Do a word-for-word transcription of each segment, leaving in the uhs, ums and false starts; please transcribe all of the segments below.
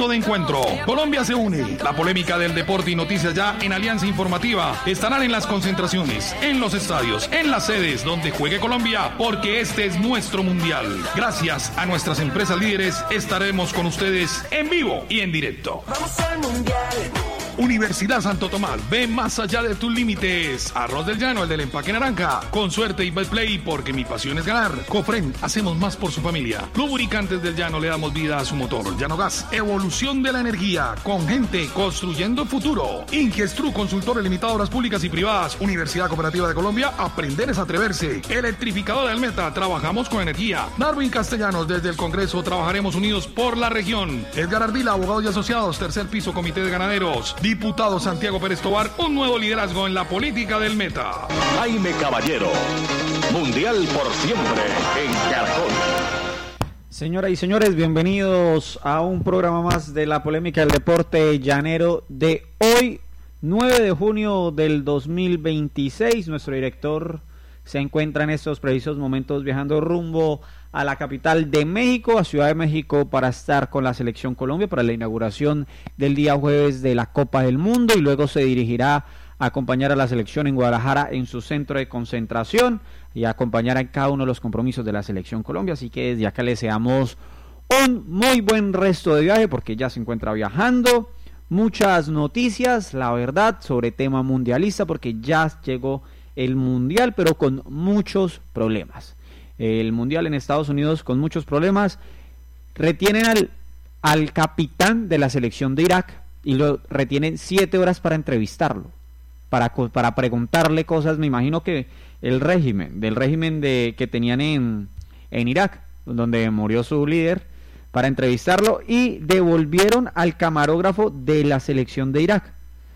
punto de encuentro. Colombia se une. La polémica del deporte y noticias ya en Alianza Informativa estarán en las concentraciones, en los estadios, en las sedes donde juegue Colombia, porque este es nuestro mundial. Gracias a nuestras empresas líderes estaremos con ustedes en vivo y en directo. Vamos al mundial. Universidad Santo Tomás, ve más allá de tus límites. Arroz del Llano, el del empaque naranja. Con suerte y Betplay, porque mi pasión es ganar. Cofren, hacemos más por su familia. Lubricantes del Llano, le damos vida a su motor. Llano Gas, evolución de la energía. Con gente, construyendo futuro. Ingestru, consultor limitado a obras públicas y privadas. Universidad Cooperativa de Colombia, aprender es atreverse. Electrificador del Meta, trabajamos con energía. Darwin Castellanos, desde el Congreso, trabajaremos unidos por la región. Edgar Ardila, abogados y asociados, tercer piso, Comité de Ganaderos. Diputado Santiago Pérez Tobar, un nuevo liderazgo en la política del Meta. Jaime Caballero, Mundial por siempre en Caracol. Señoras y señores, bienvenidos a un programa más de la polémica del deporte llanero de hoy, nueve de junio del dos mil veintiséis. Nuestro director se encuentra en estos precisos momentos viajando rumbo a la capital de México, a Ciudad de México, para estar con la Selección Colombia para la inauguración del día jueves de la Copa del Mundo, y luego se dirigirá a acompañar a la selección en Guadalajara en su centro de concentración y a acompañar en cada uno de los compromisos de la Selección Colombia. Así que desde acá le deseamos un muy buen resto de viaje, porque ya se encuentra viajando. Muchas noticias, la verdad, sobre tema mundialista, porque ya llegó el mundial, pero con muchos problemas. El mundial en Estados Unidos con muchos problemas. Retienen al, al capitán de la selección de Irak y lo retienen siete horas para entrevistarlo, para, para preguntarle cosas, me imagino que el régimen, del régimen de, que tenían en, en Irak, donde murió su líder, para entrevistarlo, y devolvieron al camarógrafo de la selección de Irak.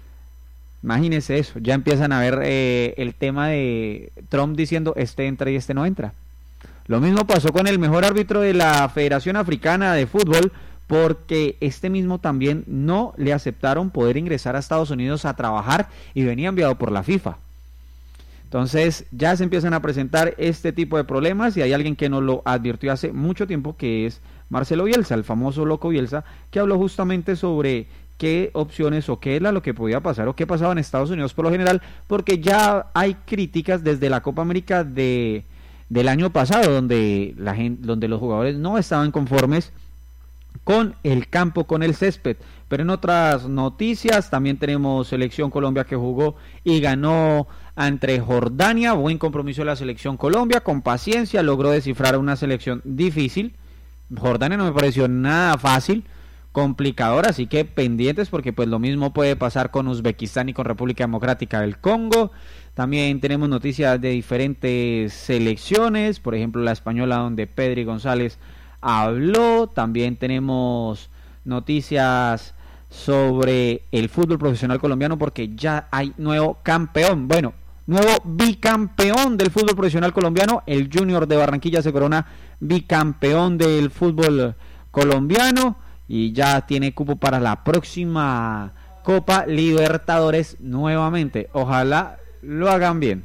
Imagínense eso, ya empiezan a ver eh, el tema de Trump diciendo este entra y este no entra. Lo mismo pasó con el mejor árbitro de la Federación Africana de Fútbol, porque este mismo también no le aceptaron poder ingresar a Estados Unidos a trabajar y venía enviado por la FIFA. Entonces ya se empiezan a presentar este tipo de problemas, y hay alguien que nos lo advirtió hace mucho tiempo, que es Marcelo Bielsa, el famoso loco Bielsa, que habló justamente sobre qué opciones o qué era lo que podía pasar o qué pasaba en Estados Unidos por lo general, porque ya hay críticas desde la Copa América de del año pasado, donde la gente, donde los jugadores no estaban conformes con el campo, con el césped. Pero en otras noticias también tenemos Selección Colombia, que jugó y ganó ante Jordania. Buen compromiso de la Selección Colombia, con paciencia logró descifrar una selección difícil. Jordania no me pareció nada fácil, complicador, así que pendientes, porque pues lo mismo puede pasar con Uzbekistán y con República Democrática del Congo. También tenemos noticias de diferentes selecciones, por ejemplo la española, donde Pedri González habló. También tenemos noticias sobre el fútbol profesional colombiano, porque ya hay nuevo campeón, bueno, nuevo bicampeón del fútbol profesional colombiano. El Junior de Barranquilla se corona bicampeón del fútbol colombiano y ya tiene cupo para la próxima Copa Libertadores nuevamente. Ojalá lo hagan bien,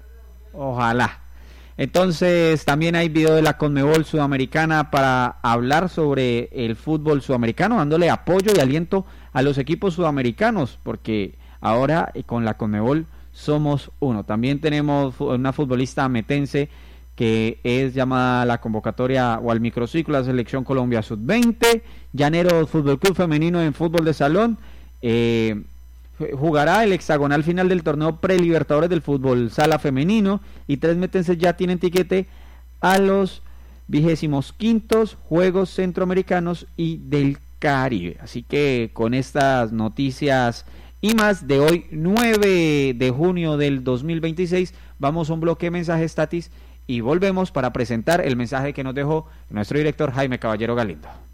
ojalá. Entonces también hay video de la Conmebol Sudamericana para hablar sobre el fútbol sudamericano, dándole apoyo y aliento a los equipos sudamericanos, porque ahora con la Conmebol somos uno. También tenemos una futbolista metense que es llamada a la convocatoria o al microciclo de la Selección Colombia sub veinte. Llanero Fútbol Club femenino en fútbol de salón eh, jugará el hexagonal final del torneo pre-libertadores del fútbol sala femenino, y tres metenses ya tienen tiquete a los vigésimos quintos Juegos Centroamericanos y del Caribe. Así que con estas noticias y más de hoy, nueve de junio del dos mil veintiséis, vamos a un bloque de mensajes, Tatis, y volvemos para presentar el mensaje que nos dejó nuestro director Jaime Caballero Galindo.